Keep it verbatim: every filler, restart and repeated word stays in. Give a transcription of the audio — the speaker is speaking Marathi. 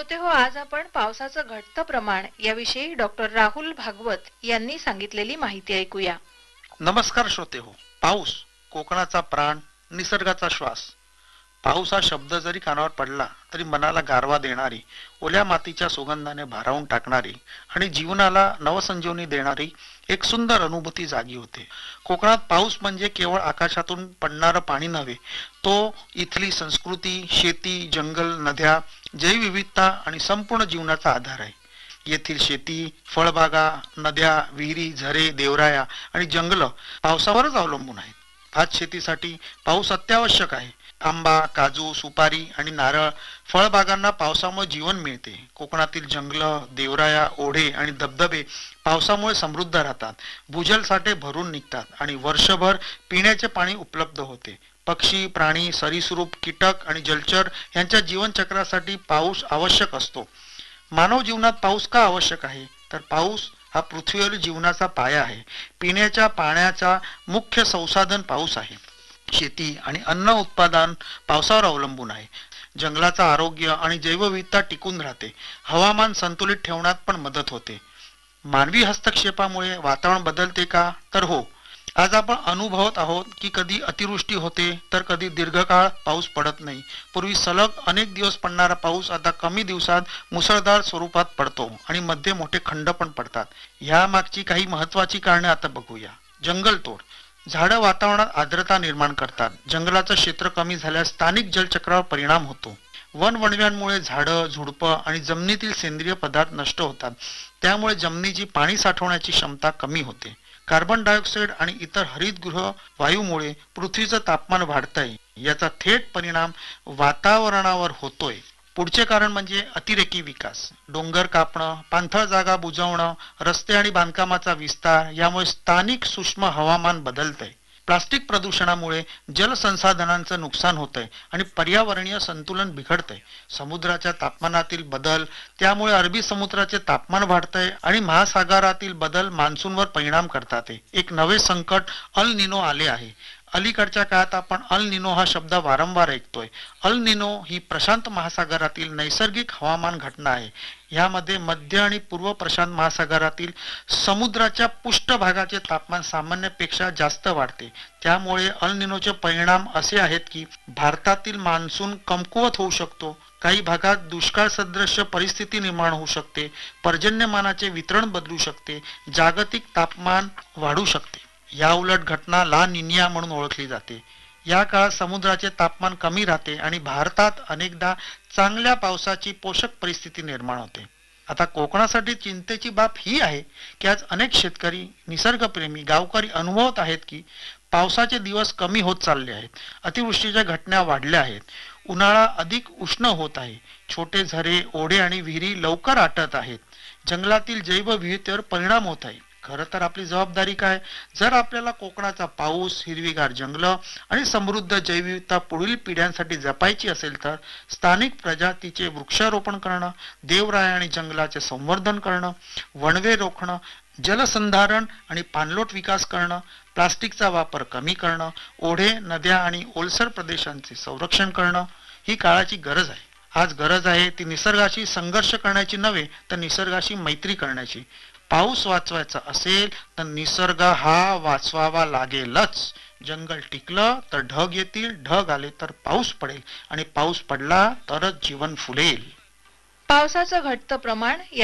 श्रोते हो, आज आपण पावसाचं घटतं प्रमाण याविषयी डॉक्टर राहुल भागवत यांनी सांगितलेली माहिती ऐकूया. नमस्कार श्रोते हो. पाऊस कोकणाचा प्राण, निसर्गाचा श्वास. पाऊस हा शब्द जरी कानावर पडला तरी मनाला गारवा देणारी, ओल्या मातीच्या सुगंधाने भारावून टाकणारी आणि जीवनाला नवसंजीवनी देणारी एक सुंदर अनुभूती जागी होते. कोकणात पाऊस म्हणजे केवळ आकाशातून पडणारं पाणी नव्हे, तो इथली संस्कृती, शेती, जंगल, नद्या, जैवविविधता आणि संपूर्ण जीवनाचा आधार आहे. येथील शेती, फळबागा, नद्या, विहिरी, झरे, देवराया आणि जंगल पावसावरच अवलंबून आहेत. भात शेतीसाठी पाऊस अत्यावश्यक आहे. आंबा, काजू, सुपारी आणि नारळ फळबागांना पावसामुळे जीवन मिळते. कोकणातील जंगल, देवराया, ओढे आणि धबधबे पावसामुळे समृद्ध राहतात. भूजल साठे भरून निघतात आणि वर्षभर पिण्याचे पाणी उपलब्ध होते. पक्षी, प्राणी, सरीसृप, कीटक आणि जलचर यांच्या जीवनचक्रासाठी पाऊस आवश्यक असतो. मानव जीवनात पाऊस का आवश्यक आहे? तर पाऊस हा पृथ्वीवरील जीवनाचा पाया आहे. पिण्याच्या पाण्याचा मुख्य संसाधन पाऊस आहे. शेती आणि अन्न उत्पादन पावसावर अवलंबून आहे. जंगलाचं आरोग्य आणि जैवविविधता टिकून राहते. हवामान संतुलित ठेवण्यात पण मदत होते. मानवी हस्तक्षेपामुळे वातावरण बदलते का? तर हो. आज आपण अनुभवत आहोत की कधी अतिवृष्टी होते तर कधी दीर्घकाळ पाऊस पडत नाही. पूर्वी सलग अनेक दिवस पडणारा पाऊस आता कमी दिवसात मुसळधार स्वरूपात पडतो आणि मध्ये मोठे खंड पण पडतात. ह्या मागची काही महत्वाची कारणे आता बघूया. जंगलतोड. झाडं वातावरणात आर्द्रता निर्माण करतात. जंगलाचं क्षेत्र कमी झाल्यास स्थानिक जलचक्रावर परिणाम होतो. वनवणव्यांमुळे झाडं, झुडपं आणि जमिनीतील सेंद्रिय पदार्थ नष्ट होतात. त्यामुळे जमिनीची पाणी साठवण्याची क्षमता कमी होते. कार्बन डायऑक्साईड आणि इतर हरितगृह वायूमुळे पृथ्वीचं तापमान वाढतंय. याचा थेट परिणाम वातावरणावर होतोय. पुढचे कारण म्हणजे अतिरेकी विकास. डोंगर कापणं, पाणथळ जागा बुजवणं, रस्ते आणि बांधकामाचा विस्तार यामुळे स्थानिक सूक्ष्म हवामान बदलतंय. प्लास्टिक प्रदूषणामुळे जलसंसाधनांचं नुकसान होतंय आणि पर्यावरणीय संतुलन बिघडतंय. समुद्राच्या तापमानातील बदल, त्यामुळे अरबी समुद्राचे तापमान वाढतंय आणि महासागरातील बदल मान्सूनवर परिणाम करतात. एक नवे संकट अल निनो आले आहे. अलीकडच्या काळात आपण अल निनो हा शब्द वारंवार ऐकतोय. अल निनो ही प्रशांत महासागरातील नैसर्गिक हवामान घटना आहे. यामध्ये मध्य आणि पूर्व प्रशांत महासागरातील समुद्राच्या पृष्ठभागाचे तापमान सामान्यपेक्षा जास्त वाढते. त्यामुळे अल निनोचे परिणाम असे आहेत की भारतातील मान्सून कमकुवत होऊ शकतो. काही भागात दुष्काळ सदृश परिस्थिती निर्माण होऊ शकते. पर्जन्यमानाचे वितरण बदलू शकते. जागतिक तापमान वाढू शकते. या उलट घटना ला निनिया म्हणून ओळखली जाते. या काळात समुद्राचे तापमान कमी राहते आणि भारतात अनेकदा चांगल्या पावसाची पोषक परिस्थिती निर्माण होते. आता कोकणासाठी चिंतेची बाब ही आहे की आज अनेक शेतकरी, निसर्गप्रेमी, गावकरी अनुभवत आहेत की पावसाचे दिवस कमी होत चालले आहेत. अतिवृष्टीच्या घटना वाढल्या आहेत. उन्हाळा अधिक उष्ण होत आहे. छोटे झरे, ओढे आणि विहिरी लवकर आटत आहेत. जंगलातील जैवविविधतेवर परिणाम होत आहे. खरं तर आपली जबाबदारी काय? जर आपल्याला कोकणाचा पाऊस, हिरवीगार जंगलं आणि समृद्ध जैवविविधता पुढील पिढ्यांसाठी जपायची असेल तर स्थानिक प्रजातीचे वृक्षारोपण करणं, देवराया आणि जंगलाचे संवर्धन करणं, वणवे रोखणं, जलसंधारण आणि पाणलोट विकास करणं, प्लास्टिकचा वापर कमी करणं, ओढे, नद्या आणि ओलसर प्रदेशांचे संरक्षण करणं ही काळाची गरज आहे. आज गरज आहे ती निसर्गाशी संघर्ष करण्याची नव्हे तर निसर्गाशी मैत्री करण्याची. पाऊस वाचवायचा असेल तर निसर्ग हा वाचवावा लागेलच. जंगल टिकलं तर ढग येतील, ढग आले तर पाऊस पडेल आणि पाऊस पडला तरच जीवन फुलेल. पावसाचं घटतं प्रमाण